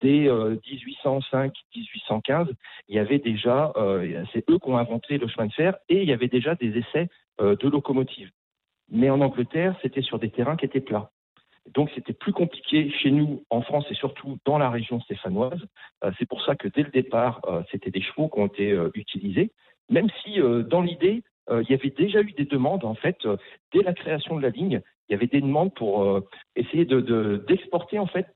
dès 1805, 1815, il y avait déjà, c'est eux qui ont inventé le chemin de fer, et il y avait déjà des essais de locomotives. Mais en Angleterre, c'était sur des terrains qui étaient plats. Donc c'était plus compliqué chez nous, en France, et surtout dans la région stéphanoise. C'est pour ça que dès le départ, c'était des chevaux qui ont été utilisés, même si dans l'idée, il y avait déjà eu des demandes, en fait, dès la création de la ligne, il y avait des demandes pour essayer d'exporter en fait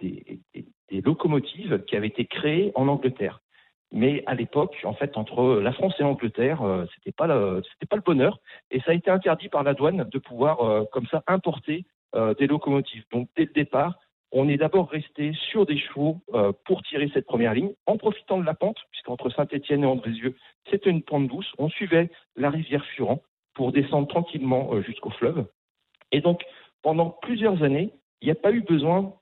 des locomotives qui avaient été créées en Angleterre. Mais à l'époque, en fait, entre la France et l'Angleterre, c'était pas le bonheur, et ça a été interdit par la douane de pouvoir comme ça importer des locomotives. Donc dès le départ, on est d'abord resté sur des chevaux pour tirer cette première ligne, en profitant de la pente, puisqu'entre Saint-Étienne et Andrézieux, c'était une pente douce. On suivait la rivière Furan pour descendre tranquillement jusqu'au fleuve. Et donc, pendant plusieurs années, il n'y a pas eu besoin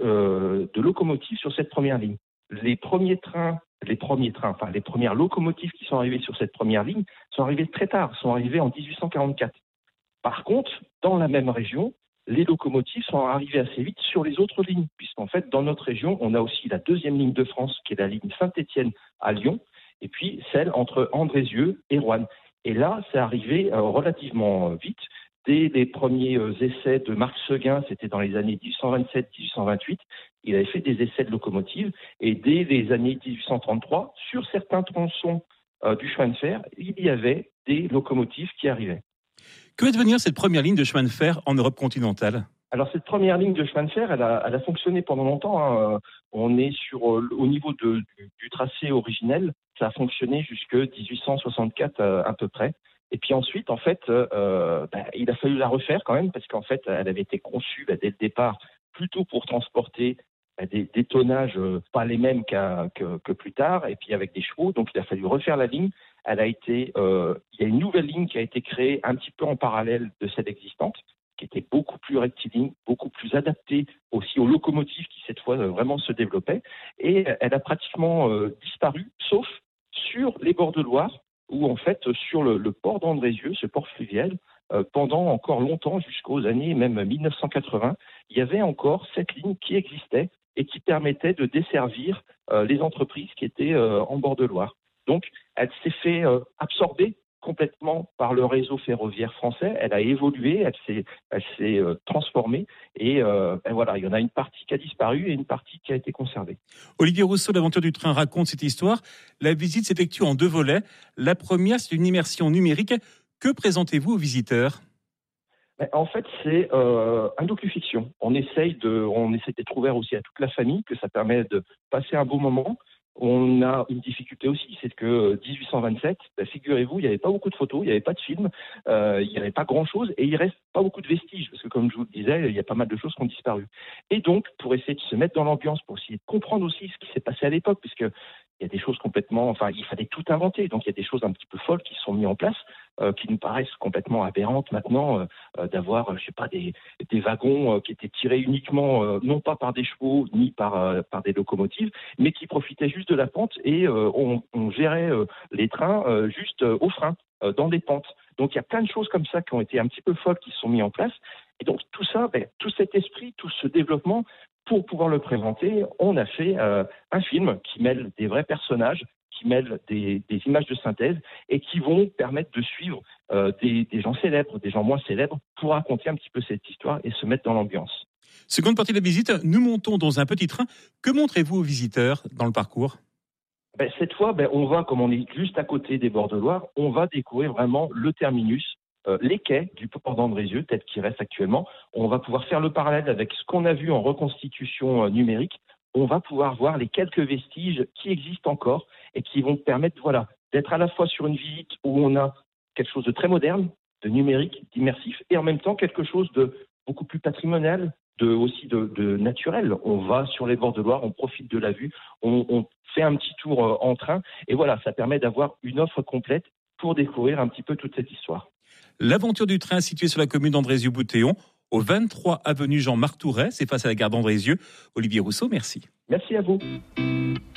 de locomotives sur cette première ligne. Les premières locomotives qui sont arrivées sur cette première ligne sont arrivées très tard, sont arrivées en 1844. Par contre, dans la même région, les locomotives sont arrivées assez vite sur les autres lignes, puisqu'en fait, dans notre région, on a aussi la deuxième ligne de France, qui est la ligne Saint-Étienne à Lyon, et puis celle entre Andrézieux et Roanne. Et là, c'est arrivé relativement vite. Dès les premiers essais de Marc Seguin, c'était dans les années 1827-1828, il avait fait des essais de locomotives, et dès les années 1833, sur certains tronçons du chemin de fer, il y avait des locomotives qui arrivaient. Que va devenir cette première ligne de chemin de fer en Europe continentale ? Alors cette première ligne de chemin de fer, elle a fonctionné pendant longtemps. Hein. On est au niveau du tracé originel, ça a fonctionné jusque 1864 à peu près. Et puis ensuite, en fait, il a fallu la refaire quand même, parce qu'en fait, elle avait été conçue dès le départ plutôt pour transporter des tonnages pas les mêmes que plus tard, et puis avec des chevaux. Donc il a fallu refaire la ligne. Il y a une nouvelle ligne qui a été créée un petit peu en parallèle de celle existante, qui était beaucoup plus rectiligne, beaucoup plus adaptée aussi aux locomotives qui cette fois vraiment se développaient. Et elle a pratiquement disparu, sauf sur les bords de Loire, où en fait sur le port d'Andrézieux, ce port fluvial, pendant encore longtemps, jusqu'aux années même 1980, il y avait encore cette ligne qui existait et qui permettait de desservir les entreprises qui étaient en bord de Loire. Donc, elle s'est fait absorber complètement par le réseau ferroviaire français. Elle a évolué, elle s'est transformée, et voilà, il y en a une partie qui a disparu et une partie qui a été conservée. Olivier Rousseau, l'aventure du train raconte cette histoire. La visite s'effectue en 2 volets. La première, c'est une immersion numérique. Que présentez-vous aux visiteurs ? En fait, c'est un docu-fiction. On essaie d'être ouvert aussi à toute la famille, que ça permet de passer un beau moment. On a une difficulté aussi, c'est que 1827, figurez-vous, il n'y avait pas beaucoup de photos, il n'y avait pas de films, il n'y avait pas grand-chose, et il reste pas beaucoup de vestiges, parce que comme je vous le disais, il y a pas mal de choses qui ont disparu. Et donc, pour essayer de se mettre dans l'ambiance, pour essayer de comprendre aussi ce qui s'est passé à l'époque, puisque il y a des choses il fallait tout inventer, donc il y a des choses un petit peu folles qui sont mises en place, qui nous paraissent complètement aberrantes maintenant, d'avoir, des wagons qui étaient tirés uniquement, non pas par des chevaux, ni par des locomotives, mais qui profitaient juste de la pente, et on gérait les trains juste au frein, dans des pentes. Donc il y a plein de choses comme ça qui ont été un petit peu folles, qui sont mises en place. Et donc tout ça, tout cet esprit, tout ce développement, pour pouvoir le présenter, on a fait un film qui mêle des vrais personnages, qui mêle des images de synthèse, et qui vont permettre de suivre des gens célèbres, des gens moins célèbres, pour raconter un petit peu cette histoire et se mettre dans l'ambiance. Seconde partie de la visite, nous montons dans un petit train. Que montrez-vous aux visiteurs dans le parcours ? Cette fois, on va, comme on est juste à côté des bords de Loire, on va découvrir vraiment le terminus, les quais du port d'Andrézieux, tel qu'il reste actuellement. On va pouvoir faire le parallèle avec ce qu'on a vu en reconstitution numérique. On va pouvoir voir les quelques vestiges qui existent encore et qui vont permettre, d'être à la fois sur une visite où on a quelque chose de très moderne, de numérique, d'immersif, et en même temps quelque chose de beaucoup plus patrimonial, aussi de naturel. On va sur les bords de Loire, on profite de la vue, on fait un petit tour en train, et voilà, ça permet d'avoir une offre complète pour découvrir un petit peu toute cette histoire. L'aventure du train située sur la commune d'Andrézieux-Bouthéon, au 23 avenue Jean-Marc Touret, c'est face à la gare d'Andrézieux. Olivier Rousseau, merci. Merci à vous.